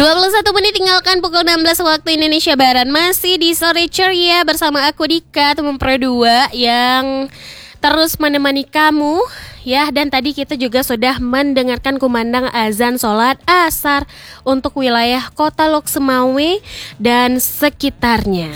21 menit tinggalkan pukul 16 waktu Indonesia Barat. Masih di Sore Ceria bersama aku Dika, teman Pro 2 yang terus menemani kamu ya. Dan tadi kita juga sudah mendengarkan kumandang azan sholat asar untuk wilayah kota Lok Semawe dan sekitarnya.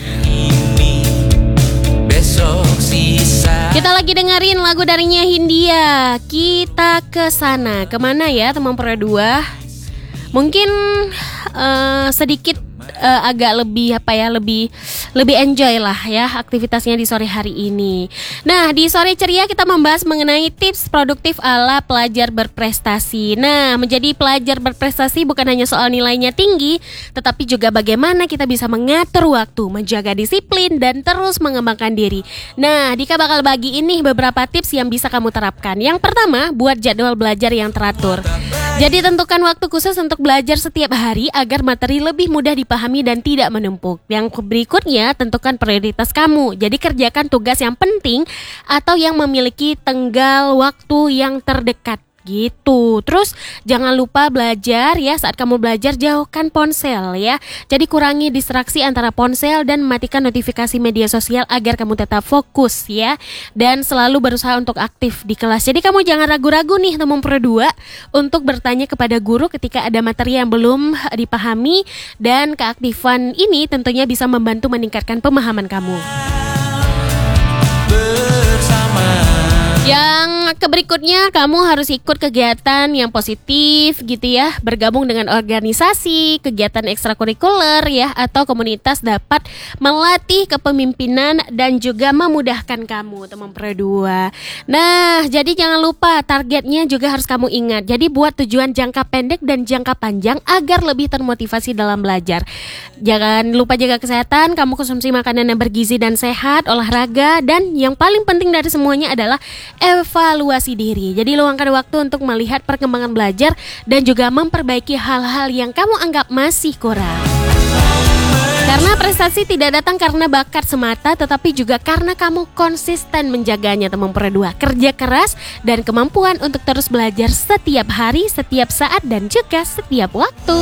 Kita lagi dengerin lagu darinya Hindia, Kita Kesana. Kemana ya teman Pro 2? Mungkin sedikit agak lebih lebih enjoy lah ya aktivitasnya di sore hari ini. Nah, di Sore Ceria kita membahas mengenai tips produktif ala pelajar berprestasi. Nah, menjadi pelajar berprestasi bukan hanya soal nilainya tinggi, tetapi juga bagaimana kita bisa mengatur waktu, menjaga disiplin, dan terus mengembangkan diri. Nah, Dika bakal bagi ini beberapa tips yang bisa kamu terapkan. Yang pertama, buat jadwal belajar yang teratur. Jadi tentukan waktu khusus untuk belajar setiap hari agar materi lebih mudah dipahami dan tidak menumpuk. Yang berikutnya, tentukan prioritas kamu. Jadi kerjakan tugas yang penting atau yang memiliki tenggal waktu yang terdekat gitu. Terus jangan lupa belajar ya. Saat kamu belajar, jauhkan ponsel ya. Jadi kurangi distraksi antara ponsel dan matikan notifikasi media sosial agar kamu tetap fokus ya. Dan selalu berusaha untuk aktif di kelas. Jadi kamu jangan ragu-ragu nih teman Pro 2 untuk bertanya kepada guru ketika ada materi yang belum dipahami. Dan keaktifan ini tentunya bisa membantu meningkatkan pemahaman kamu. Yang berikutnya, kamu harus ikut kegiatan yang positif gitu ya. Bergabung dengan organisasi, kegiatan ekstrakurikuler ya, atau komunitas dapat melatih kepemimpinan dan juga memudahkan kamu teman Pro 2. Nah, jadi jangan lupa targetnya juga harus kamu ingat. Jadi buat tujuan jangka pendek dan jangka panjang agar lebih termotivasi dalam belajar. Jangan lupa jaga kesehatan, kamu konsumsi makanan yang bergizi dan sehat, olahraga, dan yang paling penting dari semuanya adalah evaluasi diri. Jadi luangkan waktu untuk melihat perkembangan belajar dan juga memperbaiki hal-hal yang kamu anggap masih kurang. Karena prestasi tidak datang karena bakat semata, tetapi juga karena kamu konsisten menjaganya teman Pro 2. Kerja keras dan kemampuan untuk terus belajar setiap hari, setiap saat, dan juga setiap waktu.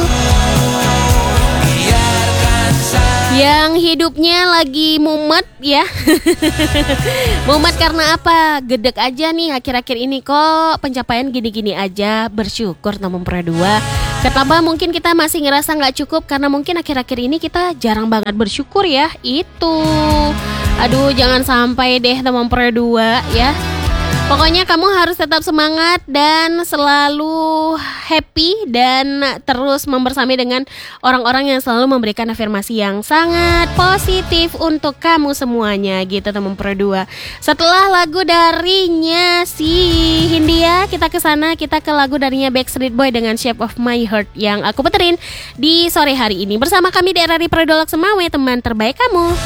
Yang hidupnya lagi mumet ya. Mumet karena apa? Gedek aja nih akhir-akhir ini kok pencapaian gini-gini aja. Bersyukur teman Pro 2. Ketambah mungkin kita masih ngerasa gak cukup karena mungkin akhir-akhir ini kita jarang banget bersyukur ya. Itu aduh, jangan sampai deh teman Pro 2 ya. Pokoknya kamu harus tetap semangat dan selalu happy dan terus membersamai dengan orang-orang yang selalu memberikan afirmasi yang sangat positif untuk kamu semuanya gitu teman Pro 2. Setelah lagu darinya si Hindia, kita kesana, kita ke lagu darinya Backstreet Boy dengan Shape of My Heart yang aku puterin di sore hari ini bersama kami di RRI Pro 2 Lok Semawe, teman terbaik kamu.